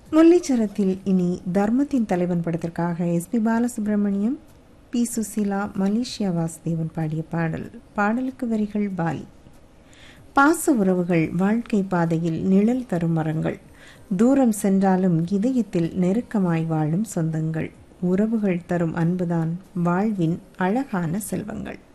முல்லைச்சரத்தில் இனி தர்மத்தின் தலைவன் படத்திற்காக SP Balasubramaniam, B Susheela, Malaysia Vasudevan பாடிய பாடல். பாடலுக்கு வரிகள் பாலி. பாச உறவுகள் வாழ்க்கை பாதையில் நிழல் தரும் மரங்கள், தூரம் சென்றாலும் இதயத்தில் நெருக்கமாய் வாழும் சொந்தங்கள், உறவுகள் தரும் அன்புதான் வாழ்வின் அழகான செல்வங்கள்.